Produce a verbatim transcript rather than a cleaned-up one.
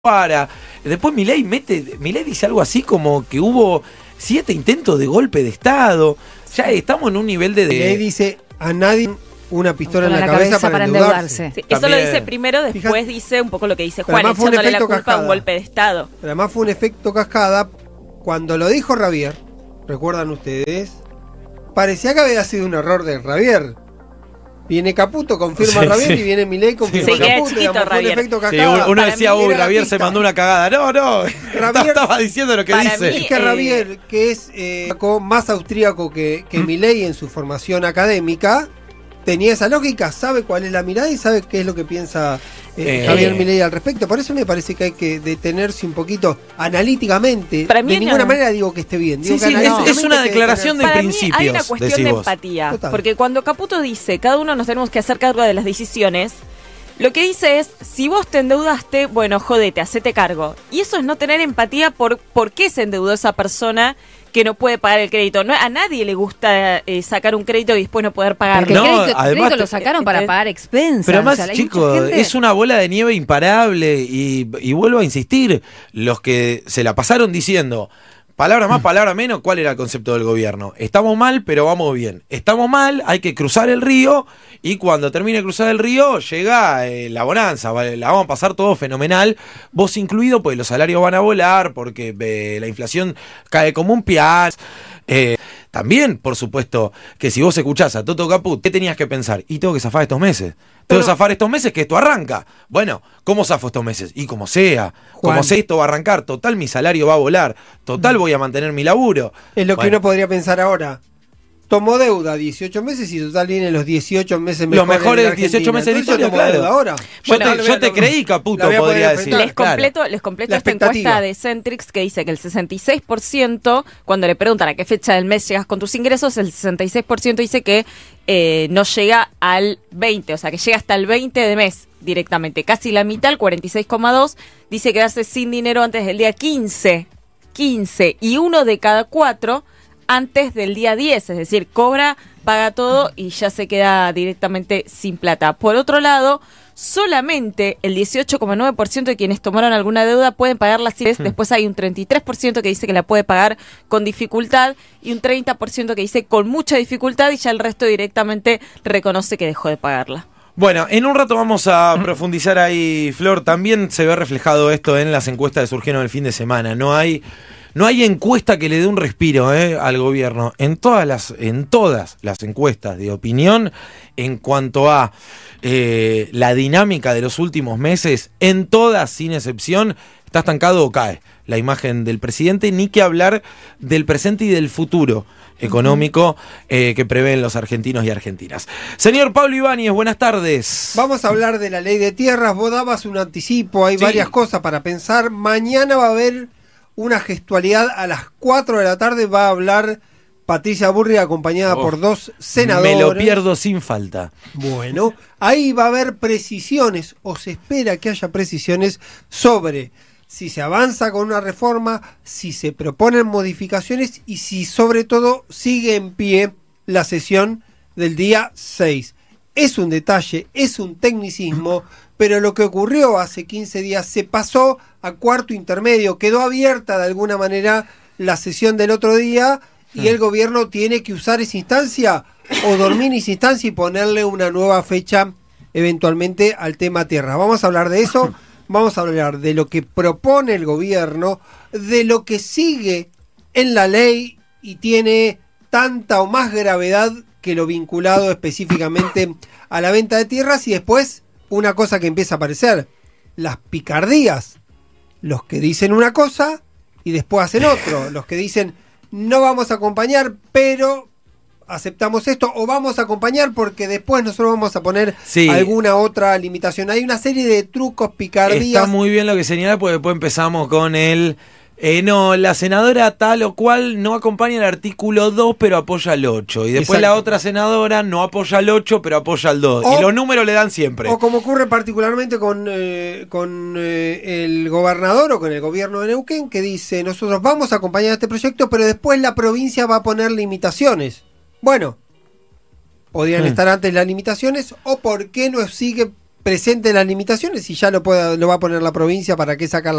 para. Después Milei mete, Milei dice algo así como que hubo siete intentos de golpe de Estado. Ya estamos en un nivel de... de... Milei dice a nadie una pistola en la, la cabeza, cabeza para, para endeudarse. endeudarse. Sí, eso lo dice primero, después Fijate, dice un poco lo que dice Juan, echándole la culpa cascada. a un golpe de Estado. Pero además fue un efecto cascada. Cuando lo dijo Javier, recuerdan ustedes, parecía que había sido un error de Javier. Viene Caputo, confirma sí, Javier, sí. y viene Milei, confirma sí, Caputo. Sí, chiquito, digamos, un efecto cascada. Sí, uno decía, uy, Javier se mandó una cagada. No, no, Javier, estaba diciendo lo que dice. Mí, es que eh, Javier, que es eh, más austríaco que, que Milei en su formación académica, tenía esa lógica, sabe cuál es la mirada y sabe qué es lo que piensa eh, eh, Javier Milei al respecto. Por eso me parece que hay que detenerse un poquito analíticamente. Para mí de ninguna no. manera digo que esté bien. Digo sí, que sí, es, es una declaración de Para principios. Mí hay una cuestión de empatía. Total. Porque cuando Caputo dice, cada uno nos tenemos que hacer cargo de las decisiones, lo que dice es, si vos te endeudaste, bueno, jodete, hacete cargo. Y eso es no tener empatía por por qué se endeudó esa persona que no puede pagar el crédito. No, a nadie le gusta eh, sacar un crédito y después no poder pagarlo. Porque no, el crédito, además, crédito lo sacaron para pagar expensas. Pero además, o sea, chicos, gente... es una bola de nieve imparable y, y vuelvo a insistir, los que se la pasaron diciendo, palabra más, palabra menos, ¿cuál era el concepto del gobierno? Estamos mal, pero vamos bien. Estamos mal, hay que cruzar el río y cuando termine de cruzar el río llega eh, la bonanza, ¿vale? La vamos a pasar todo fenomenal, vos incluido, pues los salarios van a volar porque eh, la inflación cae como un piaz. Eh, también, por supuesto, que si vos escuchás a Toto Caput, ¿qué tenías que pensar? Y tengo que zafar estos meses. Tengo que zafar estos meses que esto arranca. Bueno, ¿cómo zafo estos meses? Y como sea, Juan, como sea esto va a arrancar, total mi salario va a volar, total voy a mantener mi laburo. Es lo bueno. que uno podría pensar ahora. Tomó deuda dieciocho meses y total viene los dieciocho meses mejores. Los mejores dieciocho meses de historia, claro. Ahora. Yo bueno, te, yo te creí, Caputo, podría decir. Les completo, claro. les completo esta encuesta de Centrix que dice que el sesenta y seis por ciento, cuando le preguntan a qué fecha del mes llegas con tus ingresos, el sesenta y seis por ciento dice que eh, no llega al veinte, o sea, que llega hasta el veinte de mes directamente. Casi la mitad, el cuarenta y seis coma dos, dice quedarse sin dinero antes del día quince. quince. Y uno de cada cuatro antes del día diez, es decir, cobra, paga todo y ya se queda directamente sin plata. Por otro lado, solamente el dieciocho coma nueve por ciento de quienes tomaron alguna deuda pueden pagarla sin interés. Después hay un treinta y tres por ciento que dice que la puede pagar con dificultad y un treinta por ciento que dice con mucha dificultad y ya el resto directamente reconoce que dejó de pagarla. Bueno, en un rato vamos a profundizar ahí, Flor. También se ve reflejado esto en las encuestas que surgieron el fin de semana. No hay... No hay encuesta que le dé un respiro eh, al gobierno. En todas las, en todas las encuestas de opinión, en cuanto a eh, la dinámica de los últimos meses, en todas, sin excepción, está estancado o cae la imagen del presidente, ni que hablar del presente y del futuro económico eh, que prevén los argentinos y argentinas. Señor Pablo Ibáñez, buenas tardes. Vamos a hablar de la ley de tierras. Vos dabas un anticipo, hay sí. varias cosas para pensar. Mañana va a haber una gestualidad a las cuatro de la tarde, va a hablar Patricia Burri acompañada oh, por dos senadores. Me lo pierdo sin falta. Bueno, ahí va a haber precisiones, o se espera que haya precisiones sobre si se avanza con una reforma, si se proponen modificaciones y si sobre todo sigue en pie la sesión del día seis. Es un detalle, es un tecnicismo, pero lo que ocurrió hace quince días se pasó a cuarto intermedio, quedó abierta de alguna manera la sesión del otro día y el gobierno tiene que usar esa instancia o dormir esa instancia y ponerle una nueva fecha eventualmente al tema tierra. Vamos a hablar de eso, vamos a hablar de lo que propone el gobierno, de lo que sigue en la ley y tiene tanta o más gravedad que lo vinculado específicamente a la venta de tierras y después una cosa que empieza a aparecer, las picardías. Los que dicen una cosa y después hacen otro. Los que dicen no vamos a acompañar, pero aceptamos esto, o vamos a acompañar porque después nosotros vamos a poner sí. alguna otra limitación. Hay una serie de trucos, picardías. Está muy bien lo que señala, porque después empezamos con el... Eh, no, la senadora tal o cual no acompaña el artículo dos, pero apoya el ocho. Y después Exacto. la otra senadora no apoya el ocho, pero apoya el dos. O, y los números le dan siempre. O como ocurre particularmente con, eh, con eh, el gobernador o con el gobierno de Neuquén, que dice, nosotros vamos a acompañar este proyecto, pero después la provincia va a poner limitaciones. Bueno, podrían hmm. estar antes las limitaciones, o por qué no sigue presente las limitaciones si ya lo, pueda, lo va a poner la provincia, para qué sacar la